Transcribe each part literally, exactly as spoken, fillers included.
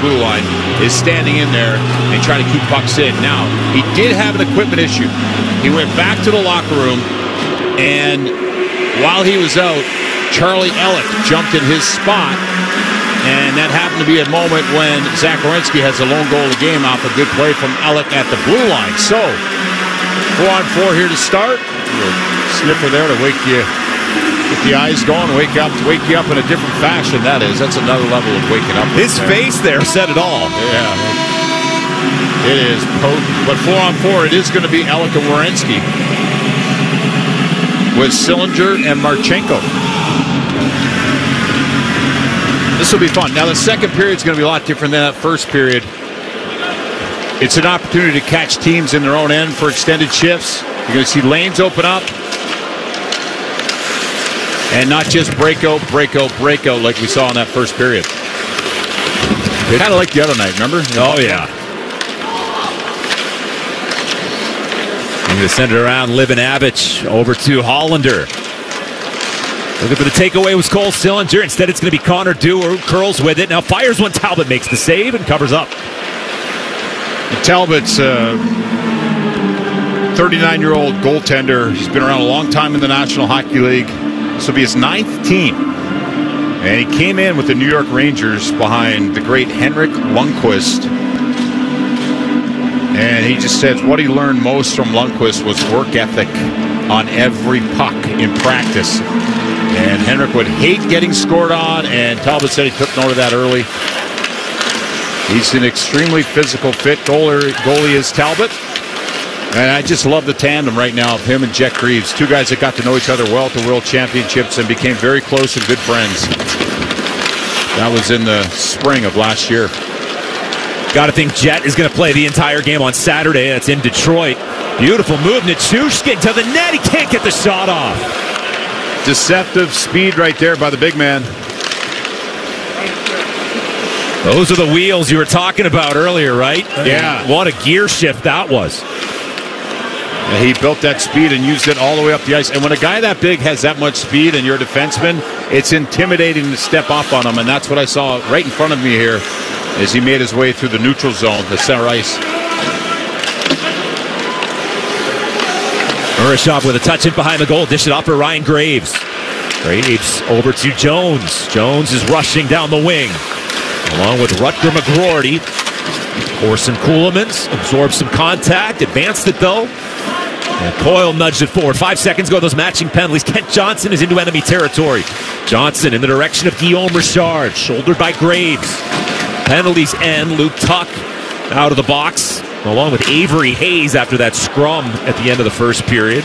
blue line, is standing in there and trying to keep pucks in. Now, he did have an equipment issue. He went back to the locker room, and while he was out, Charlie Ellick jumped in his spot, and that happened to be a moment when Zach Werenski has a lone goal of the game off a good play from Ellick at the blue line. So, four on four here to start. Sniffer there to wake you, get the eyes going, wake up, wake you up in a different fashion. That is, that's another level of waking up. His there. face there said it all. Yeah, it is potent. But four on four, it is going to be Ellick and Werenski with Sillinger and Marchenko. This will be fun. Now, the second period is going to be a lot different than that first period. It's an opportunity to catch teams in their own end for extended shifts. You're going to see lanes open up. And not just breakout, breakout, breakout like we saw in that first period. Kind of like the other night, remember? Oh, yeah. I'm going to send it around. Livin Avich over to Hollander. Looking for the takeaway was Cole Sillinger. Instead, it's going to be Connor Dewar, who curls with it. Now fires one. Talbot makes the save and covers up. And Talbot's a thirty-nine-year-old goaltender. He's been around a long time in the National Hockey League. This will be his ninth team. And he came in with the New York Rangers behind the great Henrik Lundqvist. And he just says what he learned most from Lundqvist was work ethic on every puck in practice. And Henrik would hate getting scored on, and Talbot said he took note of that early. He's an extremely physical fit goalie, goalie is Talbot. And I just love the tandem right now of him and Jet Greaves. Two guys that got to know each other well at the World Championships and became very close and good friends. That was in the spring of last year. Got to think Jet is going to play the entire game on Saturday. That's in Detroit. Beautiful move. Nichushkin to the net. He can't get the shot off. Deceptive speed right there by the big man. Those are the wheels you were talking about earlier, right? Yeah. What a gear shift that was. And he built that speed and used it all the way up the ice. And when a guy that big has that much speed and you're a defenseman, it's intimidating to step up on him. And that's what I saw right in front of me here as he made his way through the neutral zone, the center ice. Urashov with a touch in behind the goal. Dish it off for Ryan Graves. Graves over to Jones. Jones is rushing down the wing. Along with Rutger McGroarty. Corson Ceulemans absorbed some contact. Advanced it though. And Coyle nudged it forward. Five seconds ago, those matching penalties. Kent Johnson is into enemy territory. Johnson in the direction of Guillaume Richard. Shouldered by Graves. Penalties end. Luke Tuck out of the box, along with Avery Hayes after that scrum at the end of the first period.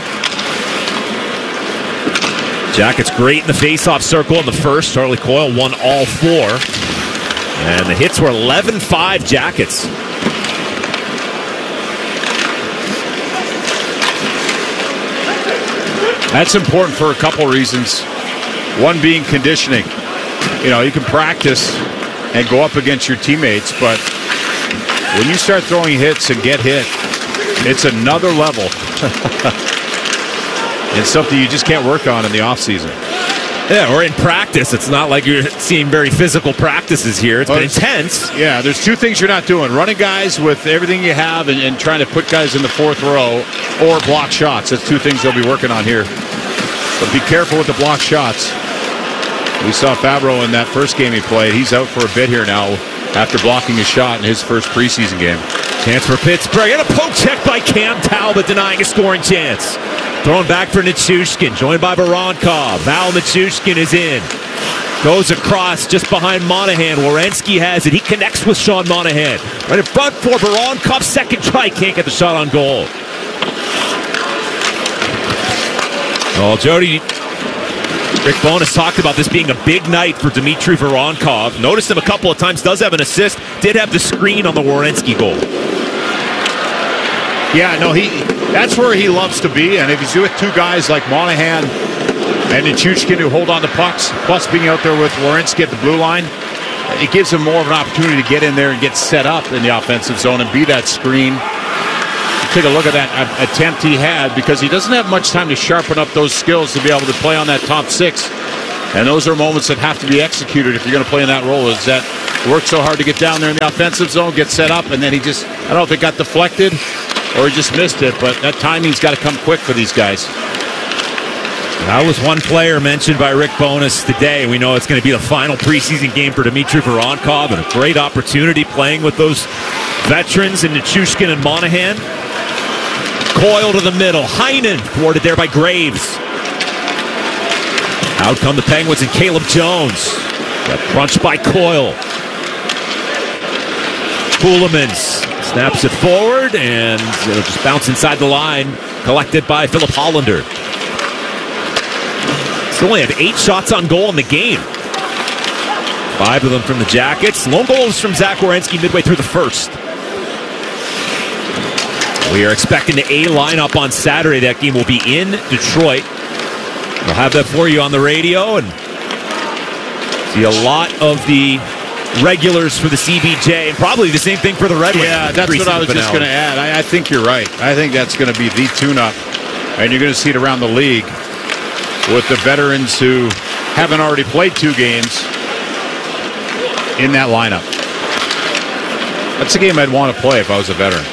Jackets great in the face-off circle in the first. Charlie Coyle won all four. And the hits were eleven five Jackets. That's important for a couple reasons. One being conditioning. You know, you can practice and go up against your teammates, but when you start throwing hits and get hit, it's another level. It's something you just can't work on in the offseason. Yeah, or in practice. It's not like you're seeing very physical practices here. It's well, been intense. Yeah, there's two things you're not doing. Running guys with everything you have and, and trying to put guys in the fourth row or block shots. That's two things they'll be working on here. But be careful with the block shots. We saw Fabro in that first game he played. He's out for a bit here now after blocking a shot in his first preseason game. Chance for Pittsburgh. And a poke check by Cam Talbot denying a scoring chance. Thrown back for Nichushkin, joined by Voronkov. Val Nichushkin is in. Goes across just behind Monahan. Werenski has it. He connects with Sean Monahan. Right in front for Voronkov. Second try. Can't get the shot on goal. Oh, Jody. Rick Bowness talked about this being a big night for Dmitry Voronkov. Noticed him a couple of times. Does have an assist. Did have the screen on the Werenski goal. Yeah, no, he. That's where he loves to be. And if he's with two guys like Monahan and Nichushkin who hold on to pucks, plus being out there with Werenski at the blue line, it gives him more of an opportunity to get in there and get set up in the offensive zone and be that screen. Take a look at that attempt he had, because he doesn't have much time to sharpen up those skills to be able to play on that top six. And those are moments that have to be executed if you're going to play in that role. Is that worked so hard to get down there in the offensive zone, get set up, and then he just, I don't know if it got deflected or he just missed it, but that timing's got to come quick for these guys. That was one player mentioned by Rick Bowness today. We know it's going to be the final preseason game for Dmitry Voronkov, and a great opportunity playing with those veterans in Nichushkin and Monahan. Coyle to the middle. Heinen thwarted there by Graves. Out come the Penguins and Caleb Jones. Got crunched by Coyle. Ceulemans snaps it forward, and it'll just bounce inside the line. Collected by Philip Hollander. Still only have eight shots on goal in the game. Five of them from the Jackets. Lone goals from Zach Werenski midway through the first. We are expecting the A lineup on Saturday. That game will be in Detroit. We'll have that for you on the radio, and see a lot of the regulars for the C B J, and probably the same thing for the Red Wings. Yeah, that's what I was just going to add. I, I think you're right. I think that's going to be the tune-up, and you're going to see it around the league with the veterans who haven't already played two games in that lineup. That's a game I'd want to play if I was a veteran.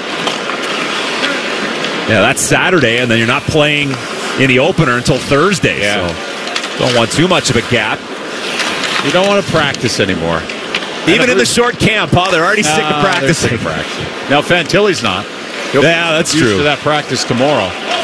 Yeah, that's Saturday, and then you're not playing in the opener until Thursday. Yeah. So don't want too much of a gap. You don't want to practice anymore. Even in the short camp, huh? They're already sick of practicing. Sick of practicing. Now, Fantilli's not. He'll yeah, that's be used true. to that practice tomorrow.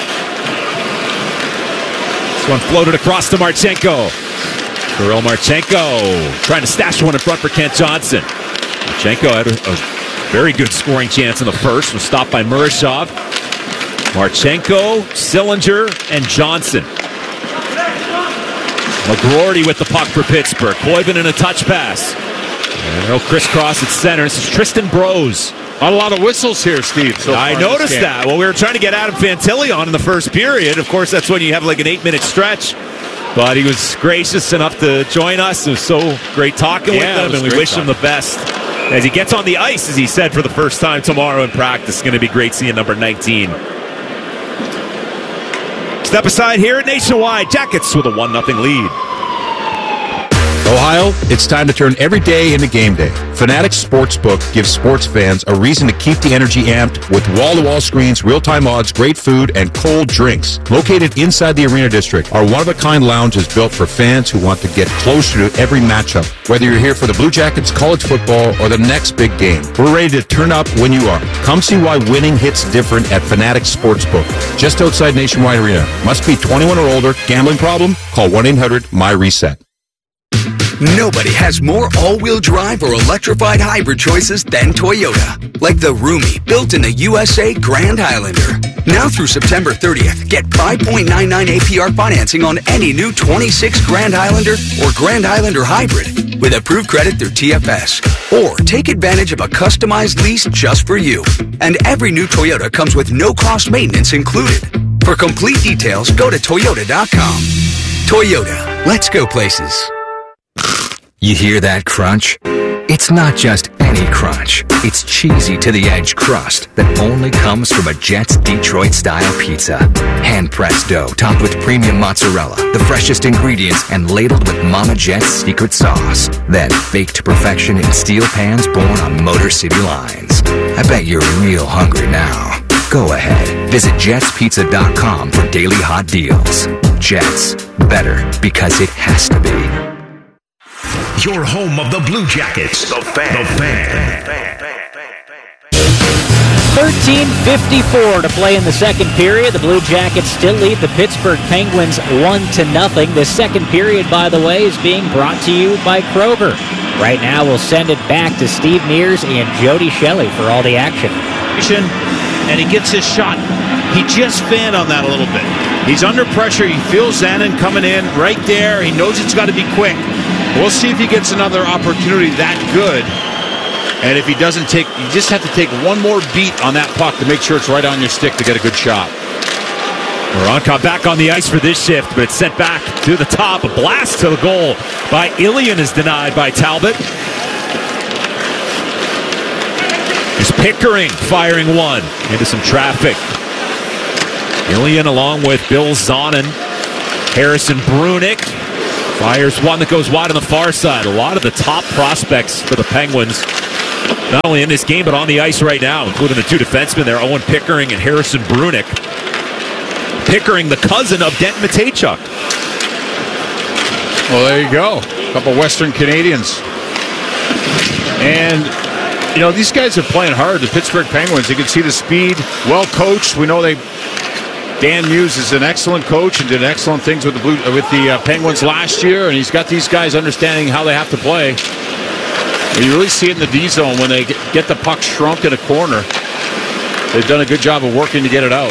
This one floated across to Marchenko. Kirill Marchenko trying to stash one in front for Kent Johnson. Marchenko had a, a very good scoring chance in the first. Was stopped by Murashov. Marchenko, Sillinger, and Johnson. McGroarty with the puck for Pittsburgh. Koivunen in a touch pass. And they'll crisscross at center. This is Tristan Brose. Not a lot of whistles here, Steve. So I noticed that. Well, we were trying to get Adam Fantilli on in the first period. Of course, that's when you have like an eight-minute stretch. But he was gracious enough to join us. It was so great talking yeah, with him, and we wish talking. him the best as he gets on the ice, as he said, for the first time tomorrow in practice. It's going to be great seeing number nineteen. Step aside here at Nationwide. Jackets with a one nothing lead. Ohio, it's time to turn every day into game day. Fanatics Sportsbook gives sports fans a reason to keep the energy amped with wall-to-wall screens, real-time odds, great food, and cold drinks. Located inside the Arena District, our one-of-a-kind lounge is built for fans who want to get closer to every matchup. Whether you're here for the Blue Jackets, college football, or the next big game, we're ready to turn up when you are. Come see why winning hits different at Fanatics Sportsbook, just outside Nationwide Arena. Must be twenty-one or older. Gambling problem? Call one eight hundred M Y reset. Nobody has more all-wheel drive or electrified hybrid choices than Toyota. Like the roomy, built in the U S A Grand Highlander. Now through September thirtieth, get five point nine nine A P R financing on any new twenty-six Grand Highlander or Grand Highlander Hybrid with approved credit through T F S. Or take advantage of a customized lease just for you. And every new Toyota comes with no-cost maintenance included. For complete details, go to Toyota dot com. Toyota, let's go places. You hear that crunch? It's not just any crunch. It's cheesy to the edge crust that only comes from a Jets Detroit-style pizza. Hand-pressed dough topped with premium mozzarella, the freshest ingredients, and ladled with Mama Jet's secret sauce. Then baked to perfection in steel pans born on Motor City lines. I bet you're real hungry now. Go ahead. Visit Jets Pizza dot com for daily hot deals. Jets. Better because it has to be. Your home of the Blue Jackets. The Fan. The Fan. thirteen fifty-four to play in the second period. The Blue Jackets still lead the Pittsburgh Penguins one to nothing. The second period, by the way, is being brought to you by Kroger. Right now, we'll send it back to Steve Mears and Jody Shelley for all the action. And he gets his shot. He just fanned on that a little bit. He's under pressure. He feels Zanin coming in right there. He knows it's got to be quick. We'll see if he gets another opportunity that good. And if he doesn't take, you just have to take one more beat on that puck to make sure it's right on your stick to get a good shot. Voronkov back on the ice for this shift, but it's sent back to the top. A blast to the goal by Ilian is denied by Talbot. Here's Pickering firing one into some traffic. Ilian along with Bill Zonin, Harrison Brunick, Fires one that goes wide on the far side. A lot of the top prospects for the Penguins, not only in this game, but on the ice right now, including the two defensemen there, Owen Pickering and Harrison Brunick. Pickering, the cousin of Denton Mateychuk. Well, there you go. A couple Western Canadians. And, you know, these guys are playing hard. The Pittsburgh Penguins, you can see the speed, well coached. We know they... Dan Muse is an excellent coach and did excellent things with the Blue, with the uh, Penguins last year, and he's got these guys understanding how they have to play. You really see it in the D zone when they get the puck shrunk in a corner. They've done a good job of working to get it out.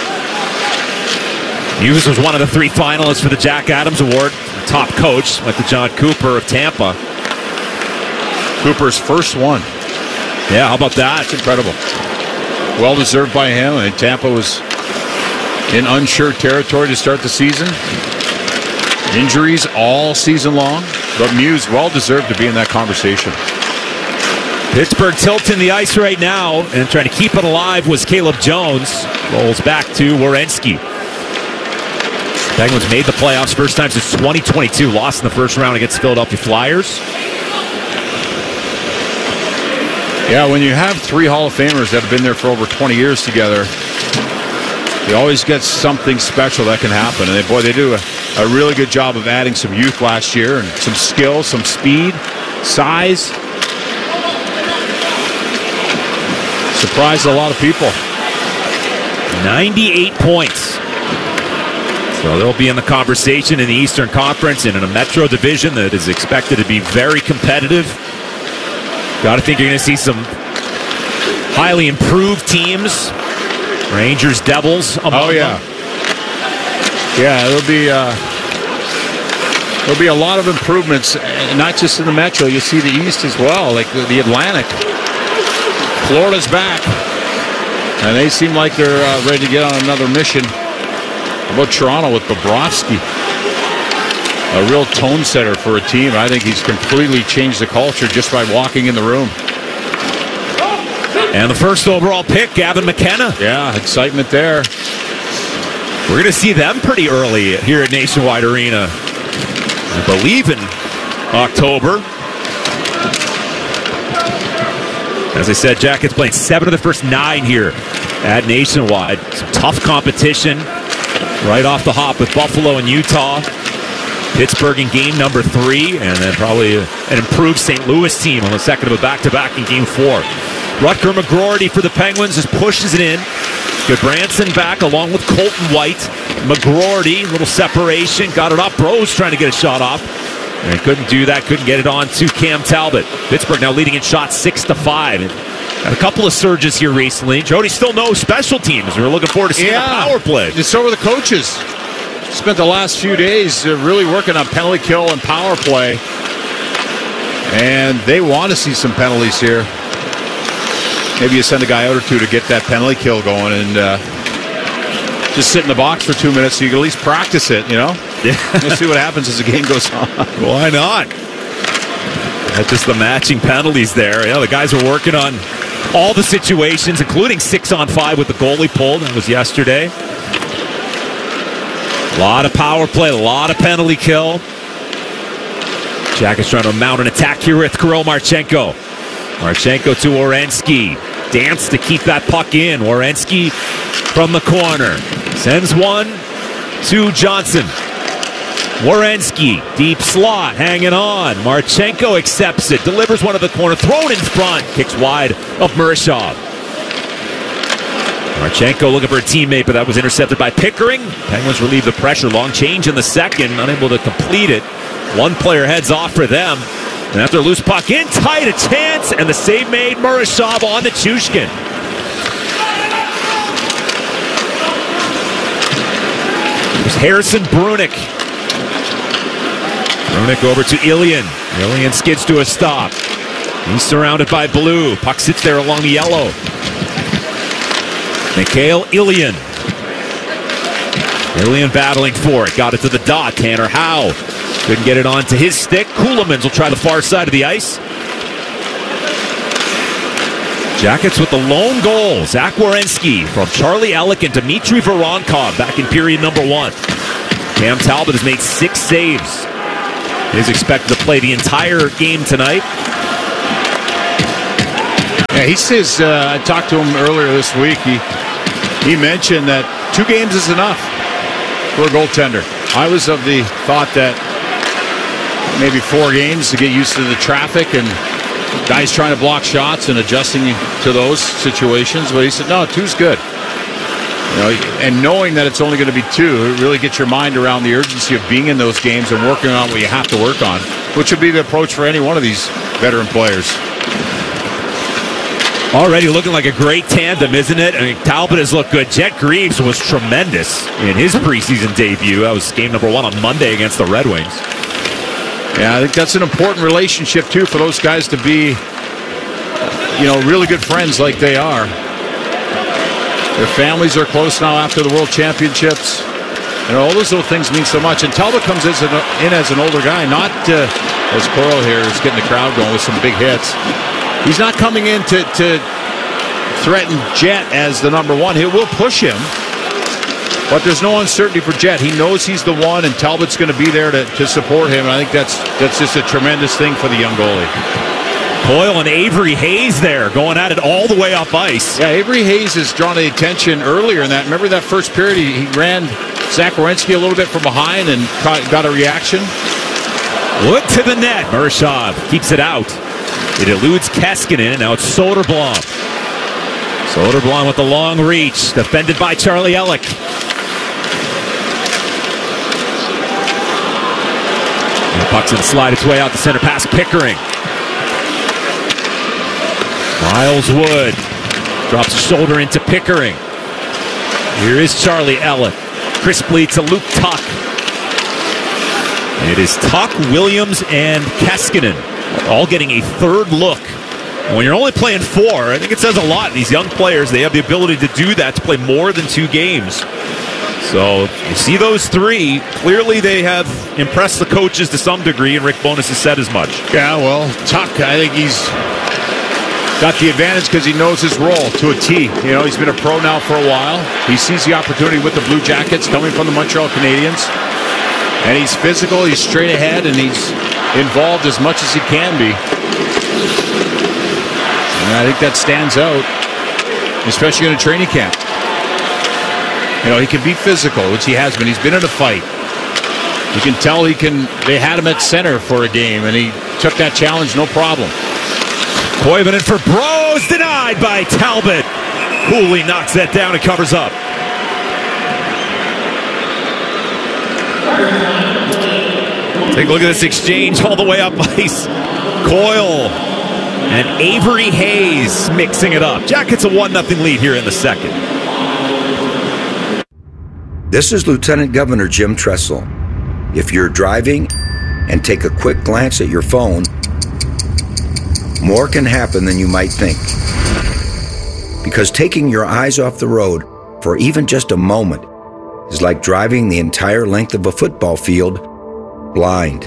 Muse was one of the three finalists for the Jack Adams Award. Top coach, like the John Cooper of Tampa. Cooper's first one. Yeah, how about that? It's incredible. Well deserved by him. I mean, Tampa was in unsure territory to start the season. Injuries all season long. But Muse, well deserved to be in that conversation. Pittsburgh tilting the ice right now and trying to keep it alive was Caleb Jones. Rolls back to Werenski. Penguins made the playoffs first time since twenty twenty-two. Lost in the first round against Philadelphia Flyers. Yeah, when you have three Hall of Famers that have been there for over twenty years together, you always get something special that can happen. And they, boy, they do a, a really good job of adding some youth last year and some skill, some speed, size. Surprised a lot of people. ninety-eight points. So they'll be in the conversation in the Eastern Conference and in a Metro division that is expected to be very competitive. Got to think you're going to see some highly improved teams. Rangers, Devils. Oh, yeah. Them. Yeah, it'll be, uh, there'll be a lot of improvements, not just in the Metro. You'll see the East as well, like the, the Atlantic. Florida's back, and they seem like they're uh, ready to get on another mission. How about Toronto with Bobrovsky? A real tone setter for a team. I think he's completely changed the culture just by walking in the room. And the first overall pick, Gavin McKenna. Yeah, excitement there. We're going to see them pretty early here at Nationwide Arena. I believe in October. As I said, Jackets playing seven of the first nine here at Nationwide. Some tough competition right off the hop with Buffalo and Utah. Pittsburgh in game number three, and then probably an improved Saint Louis team on the second of a back-to-back in game four. Rutger McGroarty for the Penguins just pushes it in. Goodbranson back along with Colton White. McGroarty, little separation, got it up. Rose trying to get a shot off. And couldn't do that, couldn't get it on to Cam Talbot. Pittsburgh now leading in shots six to five. Got a couple of surges here recently. Jody, still no special teams. We're looking forward to seeing yeah. the power play. So were the coaches. Spent the last few days uh, really working on penalty kill and power play. And they want to see some penalties here. Maybe you send a guy out or two to get that penalty kill going and uh, just sit in the box for two minutes so you can at least practice it, you know? Yeah. We'll see what happens as the game goes on. Why not? That's just the matching penalties there. Yeah, the guys are working on all the situations, including six on five with the goalie pulled. That was yesterday. A lot of power play, a lot of penalty kill. Jackets trying to mount an attack here with Kirill Marchenko. Marchenko to Werenski. Dance to keep that puck in. Werenski from the corner. Sends one to Johnson. Werenski, deep slot, hanging on. Marchenko accepts it, delivers one to the corner, thrown in front, kicks wide of Murashov. Marchenko looking for a teammate, but that was intercepted by Pickering. Penguins relieve the pressure. Long change in the second, unable to complete it. One player heads off for them. And after a loose puck in tight, a chance, and the save made. Murashov on to Chushkin. There's Harrison Brunick. Brunick over to Ilian. Ilian skids to a stop. He's surrounded by blue. Puck sits there along the yellow. Mikhail Ilian. Ilian battling for it. Got it to the dot. Tanner Howe. Couldn't get it onto his stick. Kuhlmans will try the far side of the ice. Jackets with the lone goal. Zach Werenski from Charlie Ellick and Dmitry Voronkov back in period number one. Cam Talbot has made six saves. is expected to play the entire game tonight. Yeah, he says, uh, I talked to him earlier this week. He, he mentioned that two games is enough for a goaltender. I was of the thought that maybe four games to get used to the traffic and guys trying to block shots and adjusting to those situations. But he said, no, two's good. You know, and knowing that it's only going to be two, it really gets your mind around the urgency of being in those games and working on what you have to work on, which would be the approach for any one of these veteran players. Already looking like a great tandem, isn't it? I mean, Talbot has looked good. Jet Greaves was tremendous in his preseason debut. That was game number one on Monday against the Red Wings. Yeah, I think that's an important relationship, too, for those guys to be, you know, really good friends like they are. Their families are close now after the World Championships. And all those little things mean so much. And Talbot comes in as an older guy, not uh, as Coyle here is getting the crowd going with some big hits. He's not coming in to, to threaten Jet as the number one. He will push him, but there's no uncertainty for Jet. He knows he's the one, and Talbot's going to be there to, to support him. And I think that's that's just a tremendous thing for the young goalie. Coyle and Avery Hayes there going at it all the way up ice. Yeah, Avery Hayes has drawn the attention earlier in that. Remember that first period? He, he ran Zach Werenski a little bit from behind and got a reaction. Look to the net. Mershov keeps it out. It eludes Keskinen, and now it's Soderblom. Soderblom with the long reach, defended by Charlie Ellick. And the puck's going to slide its way out the center pass. Pickering. Miles Wood drops a shoulder into Pickering. Here is Charlie Ellick. Chris Bleed to Luke Tuck. It is Tuck, Williams, and Keskinen all getting a third look. And when you're only playing four, I think it says a lot. These young players, they have the ability to do that, to play more than two games. So you see those three. Clearly they have impressed the coaches to some degree, and Rick Bowness has said as much. Yeah, well, Tuck, I think he's got the advantage because he knows his role to a T. You know, he's been a pro now for a while. He sees the opportunity with the Blue Jackets coming from the Montreal Canadiens. And he's physical, he's straight ahead, and he's involved as much as he can be. And I think that stands out, especially in a training camp. You know, he can be physical, which he has been. He's been in a fight. You can tell he can. They had him at center for a game, and he took that challenge, no problem. Koivunen for Bros, denied by Talbot. Cooley knocks that down and covers up. Take a look at this exchange all the way up ice. Coyle and Avery Hayes mixing it up. Jackets a one nothing lead here in the second. This is Lieutenant Governor Jim Tressel. If you're driving and take a quick glance at your phone, more can happen than you might think. Because taking your eyes off the road for even just a moment is like driving the entire length of a football field blind.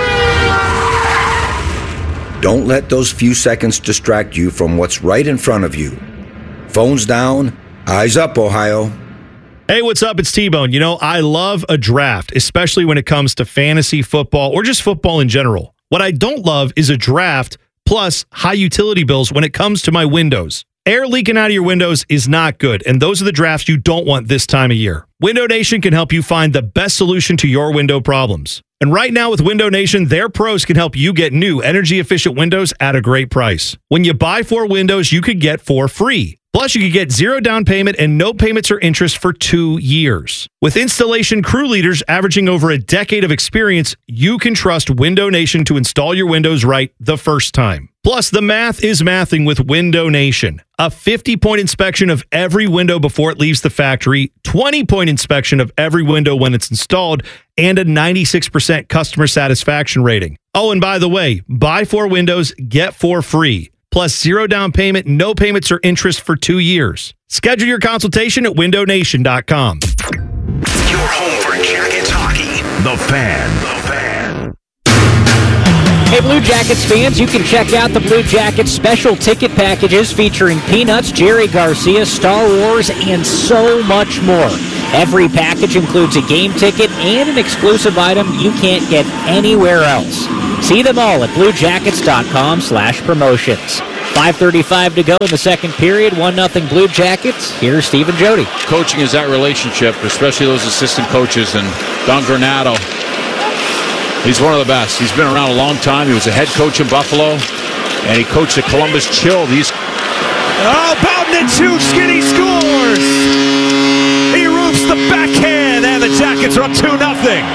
Don't let those few seconds distract you from what's right in front of you. Phones down, eyes up, Ohio. Hey, what's up? It's T-Bone. You know, I love a draft, especially when it comes to fantasy football or just football in general. What I don't love is a draft plus high utility bills when it comes to my windows. Air leaking out of your windows is not good, and those are the drafts you don't want this time of year. Window Nation can help you find the best solution to your window problems. And right now with Window Nation, their pros can help you get new energy-efficient windows at a great price. When you buy four windows, you could get four free. Plus, you could get zero down payment and no payments or interest for two years. With installation crew leaders averaging over a decade of experience, you can trust Window Nation to install your windows right the first time. Plus, the math is mathing with Window Nation. A fifty-point inspection of every window before it leaves the factory, twenty-point inspection of every window when it's installed, and a ninety-six percent customer satisfaction rating. Oh, and by the way, buy four windows, get four free. Plus zero down payment, no payments or interest for two years. Schedule your consultation at window nation dot com. Your home for Jackets hockey. The Fan. The Fan. Hey, Blue Jackets fans, you can check out the Blue Jackets special ticket packages featuring Peanuts, Jerry Garcia, Star Wars, and so much more. Every package includes a game ticket and an exclusive item you can't get anywhere else. See them all at blue jackets dot com slash promotions. five thirty-five to go in the second period. one nothing Blue Jackets. Here's Steve and Jody. Coaching is that relationship, especially those assistant coaches. And Don Granato, he's one of the best. He's been around a long time. He was a head coach in Buffalo, and he coached the Columbus Chill. These Oh, Bowden Nichushkin, he scores! He roofs the backhand, and the Jackets are up two nothing.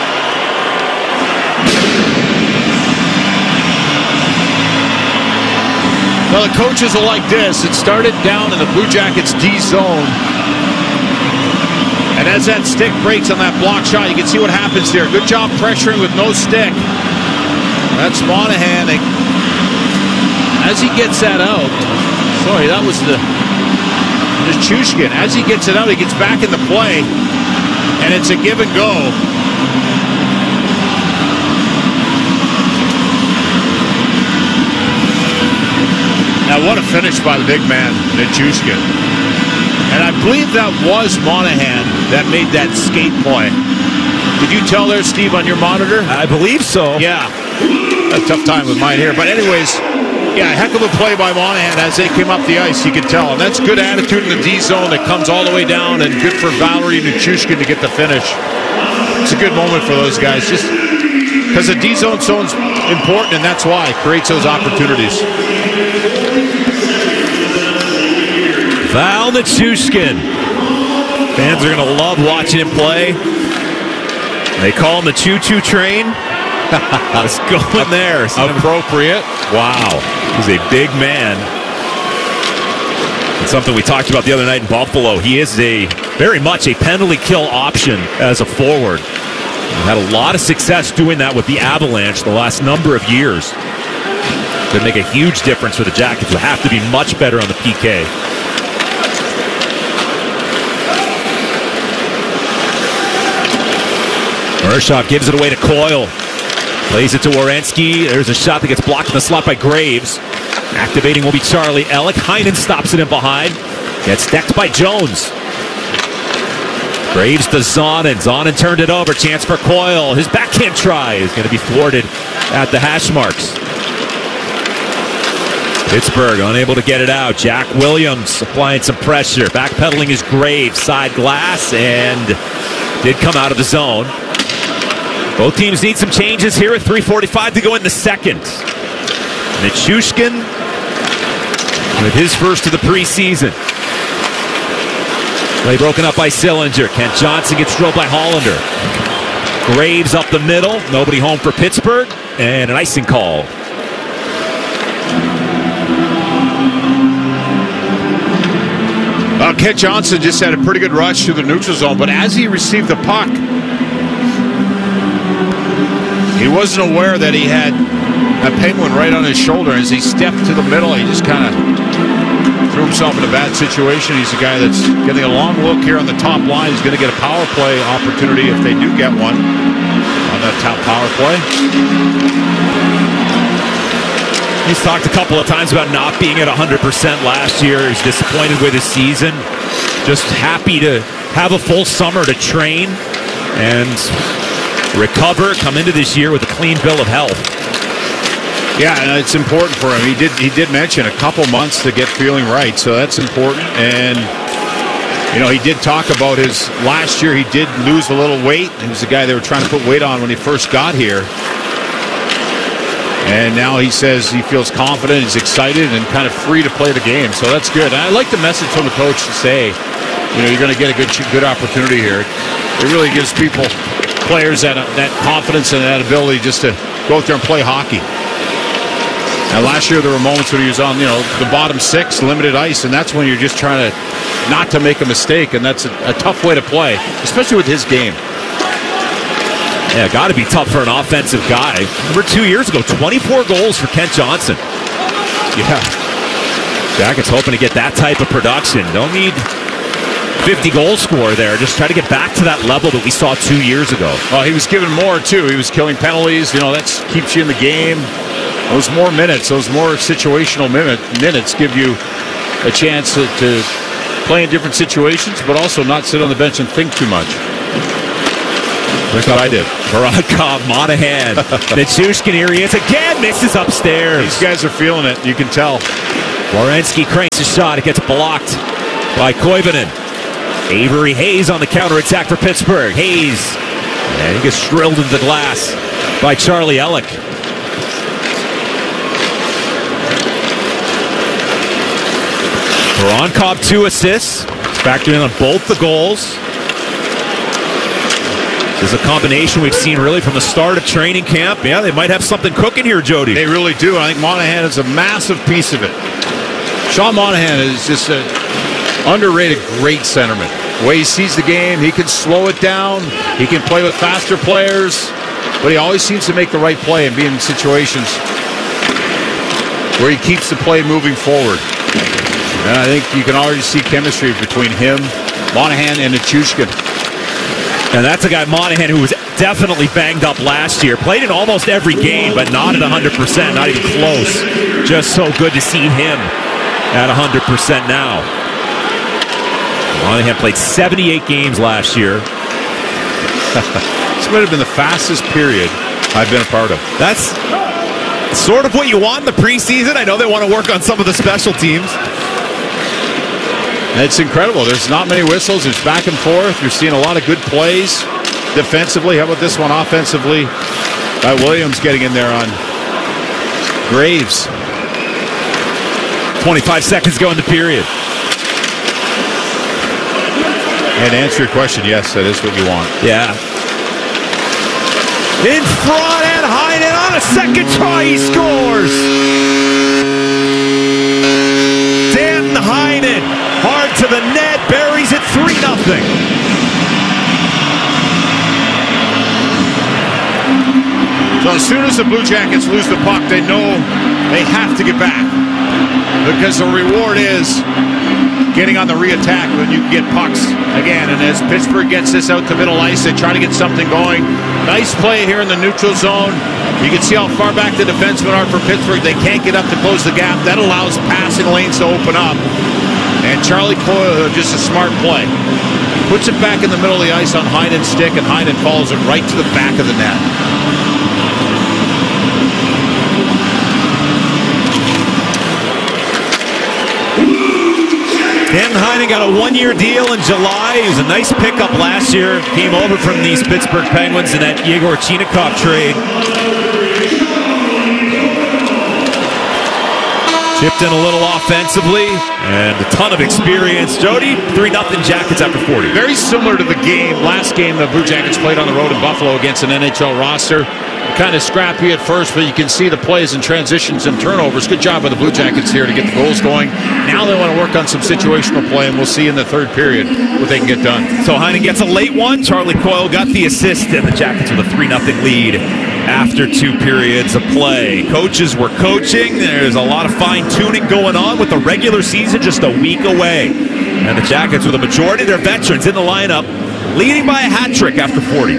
Well, the coaches are like this. It started down in the Blue Jackets D zone. And as that stick breaks on that block shot, you can see what happens there. Good job pressuring with no stick. That's Monahan. As he gets that out, sorry, that was the Nichushkin. As he gets it out, he gets back in the play, and it's a give and go. Now, what a finish by the big man, Nichushkin. And I believe that was Monahan that made that skate play. Did you tell there, Steve, on your monitor? I believe so. Yeah. A tough time with mine here. But anyways, yeah, a heck of a play by Monahan as they came up the ice, you could tell. And that's good attitude in the D zone that comes all the way down, and good for Valerie Nichushkin to get the finish. It's a good moment for those guys, just because the D zone zone's important, and that's why it creates those opportunities. Val Nichushkin. Fans are going to love watching him play. They call him the choo-choo train. Let's go in there. Appropriate. Wow. He's a big man. It's something we talked about the other night in Buffalo. He is a very much a penalty kill option as a forward. He had a lot of success doing that with the Avalanche the last number of years. Could make a huge difference for the Jackets, who have to be much better on the P K. Urshov gives it away to Coyle. Plays it to Werenski. There's a shot that gets blocked in the slot by Graves. Activating will be Charlie Ellick. Heinen stops it in behind. Gets decked by Jones. Graves to Zonin. Zonin turned it over. Chance for Coyle. His backhand try is going to be thwarted at the hash marks. Pittsburgh unable to get it out. Jack Williams applying some pressure. Backpedaling is Graves. Side glass, and did come out of the zone. Both teams need some changes here at three forty-five to go in the second. Nichushkin with his first of the preseason. Play broken up by Sillinger. Kent Johnson gets drilled by Hollander. Graves up the middle. Nobody home for Pittsburgh. And an icing call. Uh, Kent Johnson just had a pretty good rush to the neutral zone, but as he received the puck, he wasn't aware that he had a Penguin right on his shoulder. As he stepped to the middle, he just kind of threw himself in a bad situation. He's a guy that's getting a long look here on the top line. He's going to get a power play opportunity if they do get one on that top power play. He's talked a couple of times about not being at one hundred percent last year. He's disappointed with his season. Just happy to have a full summer to train and recover, come into this year with a clean bill of health. Yeah, and it's important for him. He did he did mention a couple months to get feeling right, so that's important. And, you know, he did talk about his last year. He did lose a little weight. He was the guy they were trying to put weight on when he first got here. And now he says he feels confident, he's excited, and kind of free to play the game. So that's good. And I like the message from the coach to say, you know, you're going to get a good good opportunity here. It really gives people, players, that that confidence and that ability just to go out there and play hockey. Now, last year there were moments when he was on, you know, the bottom six, limited ice, and that's when you're just trying to not to make a mistake, and that's a, a tough way to play, especially with his game. Yeah, got to be tough for an offensive guy. Remember two years ago, twenty-four goals for Kent Johnson. Yeah. Jackets hoping to get that type of production. Don't need fifty goal score there. Just try to get back to that level that we saw two years ago. Well, he was given more, too. He was killing penalties. You know, that keeps you in the game. Those more minutes, those more situational minute, minutes give you a chance to, to play in different situations, but also not sit on the bench and think too much. That's what I did. Voronkov, Monahan, Nichushkin, here he is again, misses upstairs. These guys are feeling it, you can tell. Werenski cranks his shot, it gets blocked by Koivunen. Avery Hayes on the counterattack for Pittsburgh. Hayes, and he gets drilled into the glass by Charlie Ellick. Voronkov, two assists, factoring in on both the goals. This is a combination we've seen really from the start of training camp. Yeah, they might have something cooking here, Jody. They really do. I think Monahan is a massive piece of it. Sean Monahan is just an underrated great centerman. The way he sees the game, he can slow it down. He can play with faster players. But he always seems to make the right play and be in situations where he keeps the play moving forward. And I think you can already see chemistry between him, Monahan, and Nichushkin. And that's a guy, Monahan, who was definitely banged up last year. Played in almost every game, but not at one hundred percent, not even close. Just so good to see him at one hundred percent now. Monahan played seventy-eight games last year. This might have been the fastest period I've been a part of. That's sort of what you want in the preseason. I know they want to work on some of the special teams. It's incredible. There's not many whistles. It's back and forth. You're seeing a lot of good plays defensively. How about this one offensively? By Williams getting in there on Graves. twenty-five seconds go in the period. And to answer your question, yes, that is what you want. Yeah. In front, and Heinen on a second try, he scores! Dan Heinen, hard to the net, buries it three nothing. So as soon as the Blue Jackets lose the puck, they know they have to get back. Because the reward is getting on the re-attack when you get pucks again. And as Pittsburgh gets this out to middle ice, they try to get something going. Nice play here in the neutral zone. You can see how far back the defensemen are for Pittsburgh. They can't get up to close the gap. That allows passing lanes to open up. And Charlie Coyle, just a smart play. Puts it back in the middle of the ice on Heinen's stick, and Heinen follows it right to the back of the net. Dan Heinen got a one-year deal in July. He was a nice pickup last year. Came over from these Pittsburgh Penguins in that Yegor Chinakhov trade. Chipped in a little offensively and a ton of experience. Jody, three nothing Jackets after forty. Very similar to the game, last game the Blue Jackets played on the road in Buffalo against an N H L roster. Kind of scrappy at first, but you can see the plays and transitions and turnovers. Good job by the Blue Jackets here to get the goals going. Now they want to work on some situational play, and we'll see in the third period what they can get done. So Heinen gets a late one. Charlie Coyle got the assist, and the Jackets with a three nothing lead after two periods of play. Coaches were coaching. There's a lot of fine-tuning going on with the regular season just a week away. And the Jackets, with a majority of their veterans in the lineup, leading by a hat trick after forty.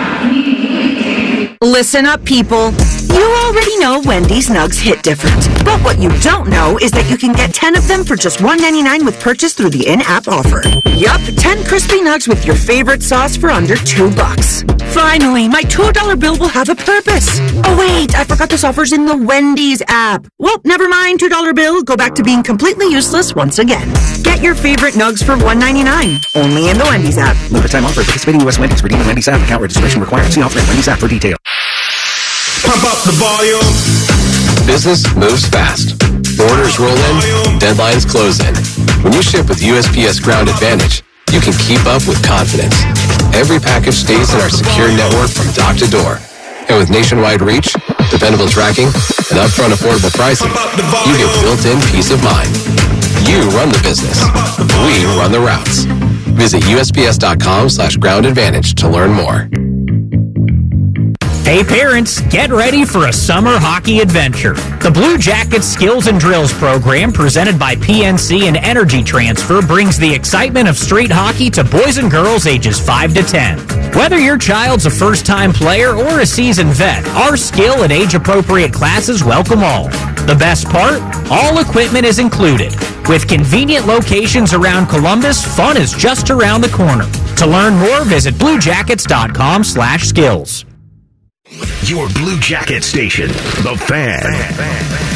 Listen up, people. You already know Wendy's Nugs hit different. But what you don't know is that you can get ten of them for just one ninety-nine with purchase through the in-app offer. Yup, ten crispy nugs with your favorite sauce for under two bucks. Finally, my two dollar bill will have a purpose. Oh wait, I forgot this offer's in the Wendy's app. Well, never mind, two dollar bill. Go back to being completely useless once again. Get your favorite nugs for one ninety-nine. Only in the Wendy's app. Limited time offer. Participating U S Wendy's. Redeem the Wendy's app. Account registration required. See offer at Wendy's app for details. Pump up the volume. Business moves fast. Orders roll in, deadlines close in. When you ship with U S P S Ground Advantage, you can keep up with confidence. Every package stays in our secure network from dock to door. And with nationwide reach, dependable tracking, and upfront affordable pricing, you get built-in peace of mind. You run the business. We run the routes. Visit U S P S dot com slash ground advantage to learn more. Hey parents, get ready for a summer hockey adventure. The Blue Jackets Skills and Drills program, presented by P N C and Energy Transfer, brings the excitement of street hockey to boys and girls ages five to ten. Whether your child's a first-time player or a seasoned vet, our skill and age-appropriate classes welcome all. The best part? All equipment is included. With convenient locations around Columbus, fun is just around the corner. To learn more, visit blue jackets dot com slash skills. Your Blue Jacket station, The Fan.